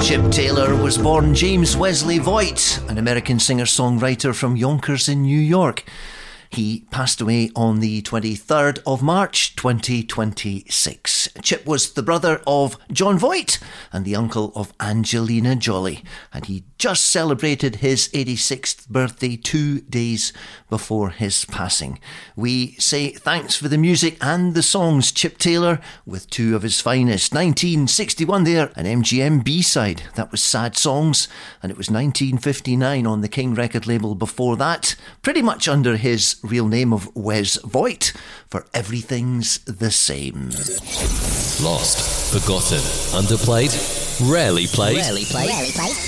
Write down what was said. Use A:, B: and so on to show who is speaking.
A: Chip Taylor was born James Wesley Voigt, an American singer-songwriter from Yonkers in New York. He passed away on the 23rd of March 2026. Chip was the brother of John Voigt and the uncle of Angelina Jolie, and he just celebrated his 86th birthday 2 days before his passing. We say thanks for the music and the songs, Chip Taylor, with two of his finest. 1961 there, an MGM B-side. That was Sad Songs, and it was 1959 on the King record label before that, pretty much under his real name of Wes Voigt, for Everything's the Same.
B: Lost, forgotten, underplayed, rarely played.